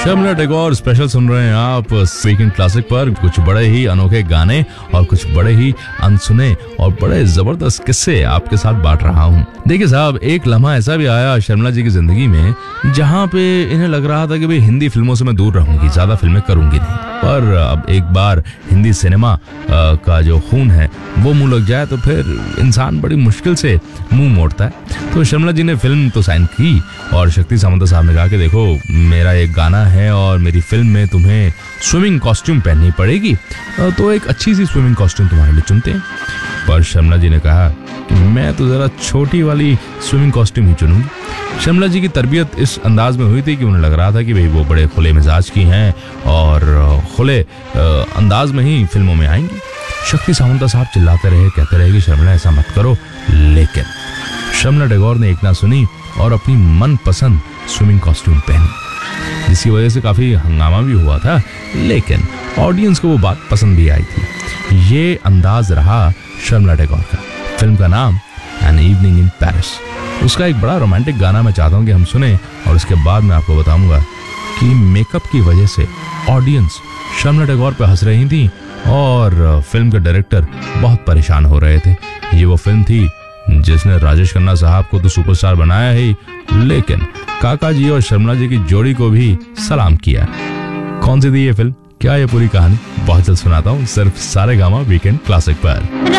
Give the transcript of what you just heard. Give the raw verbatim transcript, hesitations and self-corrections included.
Sharmila Tagore special सुन रहे हैं आप वीकेंड क्लासिक पर। कुछ बड़े ही अनोखे गाने और कुछ बड़े ही अनसुने और बड़े जबरदस्त किस्से आपके साथ बांट रहा हूँ। देखिए साहब, एक लम्हा ऐसा भी आया शर्मिला जी की जिंदगी में जहाँ पे इन्हें लग रहा था कि भाई हिंदी फिल्मों से मैं दूर रहूंगी, ज्यादा फिल्में करूंगी नहीं। पर अब एक बार हिंदी सिनेमा का जो खून है वो मुंह लग जाए तो फिर इंसान बड़ी मुश्किल से मुंह मोड़ता है। तो शर्मिला जी ने फिल्म तो साइन की और शक्ति सामंत साहब ने कहा कि देखो, मेरा एक गाना है और मेरी फिल्म में तुम्हें स्विमिंग कॉस्ट्यूम पहननी पड़ेगी, तो एक अच्छी सी स्विमिंग कॉस्ट्यूम तुम्हारे लिए चुनते हैं। पर शर्मिला जी ने कहा कि मैं तो जरा छोटी वाली स्विमिंग कॉस्ट्यूम ही चुनूंगी। शर्मिला जी की तरबियत इस अंदाज में हुई थी कि उन्हें लग रहा था कि भाई वो बड़े खुले मिजाज की हैं और खुले अंदाज में ही फिल्मों में आएंगी। शक्ति सामंत साहब चिल्लाते रहे, कहते रहे कि शर्मिला ऐसा मत करो, लेकिन शर्मिला टैगोर ने एक ना सुनी और अपनी मनपसंद स्विमिंग कॉस्ट्यूम पहनी, जिसकी वजह से काफी हंगामा भी हुआ था, लेकिन ऑडियंस को वो बात पसंद भी आई थी। ये अंदाज रहा शर्मिला टैगोर का। फिल्म का नाम एन इवनिंग इन पेरिस। उसका एक बड़ा रोमांटिक गाना मैं चाहता हूँ कि हम सुने और उसके बाद मैं आपको बताऊंगा कि मेकअप की वजह से ऑडियंस शर्मिला टैगोर पे हंस रही थी और फिल्म के डायरेक्टर बहुत परेशान हो रहे थे। ये वो फिल्म थी जिसने राजेश खन्ना साहब को तो सुपरस्टार बनाया ही, लेकिन काका जी और शर्मिला जी की जोड़ी को भी सलाम किया। कौन सी थी ये फिल्म, क्या ये पूरी कहानी, बहुत जल्द सुनाता हूँ सिर्फ सारेगामा वीकेंड क्लासिक पर।